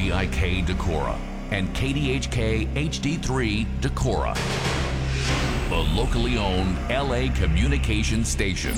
WVIK Decorah and KDHK HD3 Decorah, the locally owned LA communication station.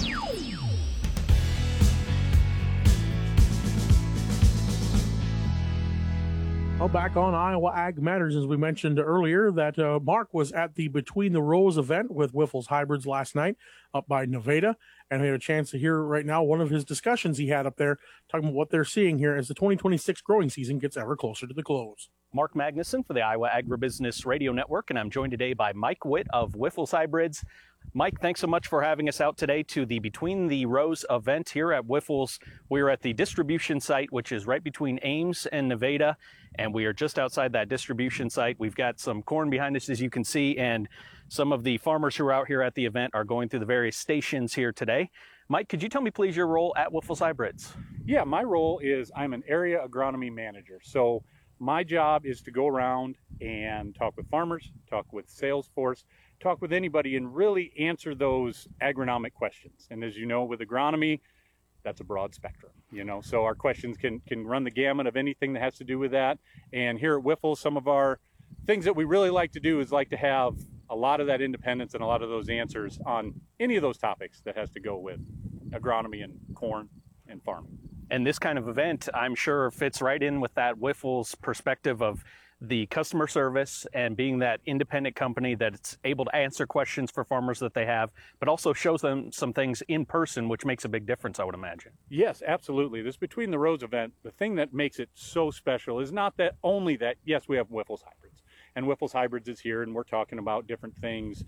Well, back on Iowa Ag Matters, as we mentioned earlier, that Mark was at the Between the Rows event with Wyffels Hybrids last night up by Nevada, and we had a chance to hear right now one of his discussions he had up there, talking about what they're seeing here as the 2026 growing season gets ever closer to the close. Mark Magnuson for the Iowa Agribusiness Radio Network, and I'm joined today by Mike Witt of Wyffels Hybrids. Mike, thanks so much for having us out today to the Between the Rows event here at Wyffels. We're at the distribution site, which is right between Ames and Nevada, and we are just outside that distribution site. We've got some corn behind us, as you can see, and some of the farmers who are out here at the event are going through the various stations here today. Mike, could you tell me, please, your role at Wyffels Hybrids? Yeah, my role is I'm an area agronomy manager. So my job is to go around and talk with farmers, talk with sales force, talk with anybody, and really answer those agronomic questions. And as you know, with agronomy, that's a broad spectrum, so our questions can run the gamut of anything that has to do with that. And here at Wyffels, some of our things that we really like to do is like to have a lot of that independence and a lot of those answers on any of those topics that has to go with agronomy and corn and farming. And this kind of event, I'm sure, fits right in with that Wyffels perspective of the customer service and being that independent company that's able to answer questions for farmers that they have, but also shows them some things in person, which makes a big difference, I would imagine. Yes, absolutely. This Between the Rows event, the thing that makes it so special is not that only that, yes, we have Wyffels Hybrids, and Wyffels Hybrids is here, and we're talking about different things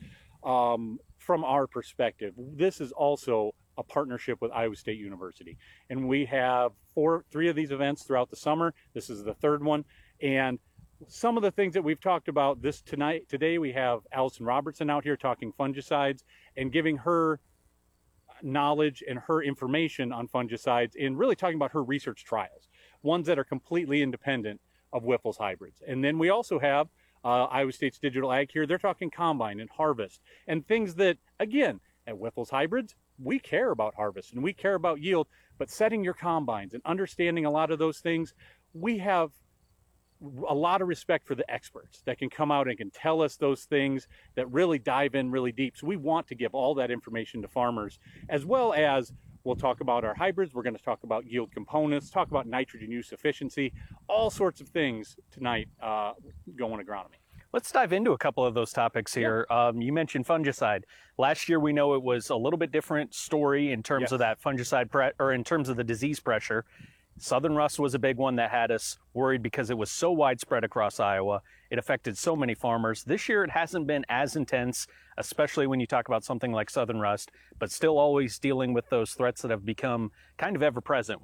from our perspective. This is also a partnership with Iowa State University, and we have three of these events throughout the summer. This is the third one, and some of the things that we've talked about today, we have Allison Robertson out here talking fungicides and giving her knowledge and her information on fungicides and really talking about her research trials, ones that are completely independent of Wyffels Hybrids. And then we also have Iowa State's Digital Ag here. They're talking combine and harvest and things that, again, at Wyffels Hybrids, we care about harvest and we care about yield, but setting your combines and understanding a lot of those things, we have a lot of respect for the experts that can come out and can tell us those things that really dive in really deep. So we want to give all that information to farmers, as well as we'll talk about our hybrids. We're going to talk about yield components, talk about nitrogen use efficiency, all sorts of things tonight going agronomy. Let's dive into a couple of those topics here. Yeah. You mentioned fungicide. Last year, we know it was a little bit different story in terms of that fungicide or in terms of the disease pressure. Southern rust was a big one that had us worried because it was so widespread across Iowa. It affected so many farmers. This year, it hasn't been as intense, especially when you talk about something like southern rust, but still always dealing with those threats that have become kind of ever present.